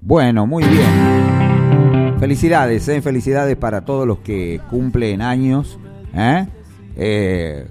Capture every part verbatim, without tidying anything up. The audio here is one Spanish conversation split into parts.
Bueno, muy bien. Felicidades, ¿eh? Felicidades para todos los que cumplen años. ¿eh? Eh,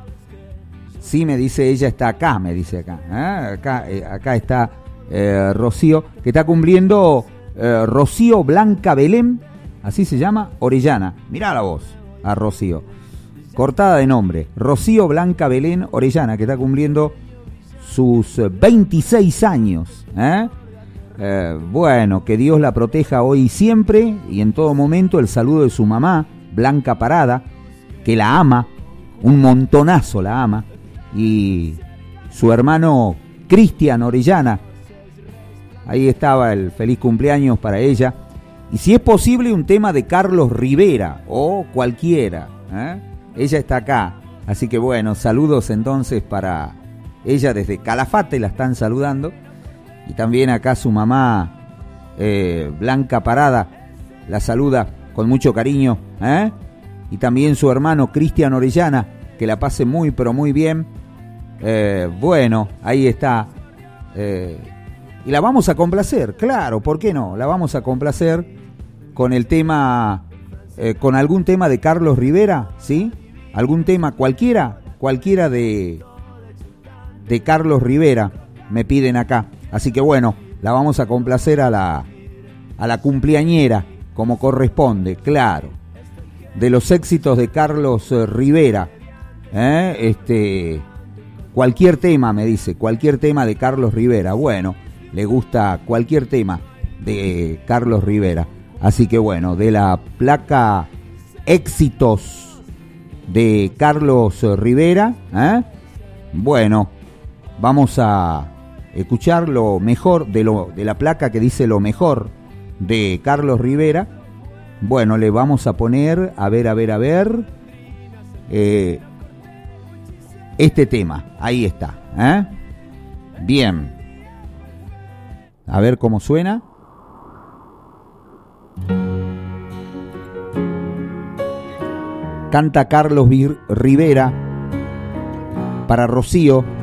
sí, me dice, ella está acá, me dice acá. ¿eh? Acá, eh, acá está eh, Rocío, que está cumpliendo eh, Rocío Blanca Belén, así se llama, Orellana. Mirá la voz a Rocío. Cortada de nombre. Rocío Blanca Belén Orellana, que está cumpliendo sus veintiséis años. ¿eh? Eh, bueno, que Dios la proteja hoy y siempre y en todo momento. El saludo de su mamá, Blanca Parada, que la ama, un montonazo la ama, y su hermano Cristian Orellana. Ahí estaba el feliz cumpleaños para ella. Y si es posible un tema de Carlos Rivera o cualquiera. ¿eh? Ella está acá, así que bueno, saludos entonces para ella desde Calafate, la están saludando. Y también acá su mamá, eh, Blanca Parada, la saluda con mucho cariño. ¿eh? Y también su hermano Cristian Orellana, que la pase muy pero muy bien. Eh, bueno, ahí está. Eh, y la vamos a complacer, claro, ¿por qué no? La vamos a complacer con el tema, eh, con algún tema de Carlos Rivera, ¿sí? Algún tema cualquiera, cualquiera de, de Carlos Rivera, me piden acá. Así que bueno, la vamos a complacer a la, a la cumpleañera, como corresponde, claro. De los éxitos de Carlos Rivera, ¿eh? este, cualquier tema, me dice, cualquier tema de Carlos Rivera. Bueno, le gusta cualquier tema de Carlos Rivera. Así que bueno, de la placa Éxitos de Carlos Rivera, ¿eh? bueno, vamos a escuchar lo mejor de, lo, de la placa que dice lo mejor de Carlos Rivera. Bueno, le vamos a poner, a ver, a ver, a ver, eh, este tema, ahí está. ¿eh? Bien, a ver cómo suena. Canta Carlos Rivera para Rocío.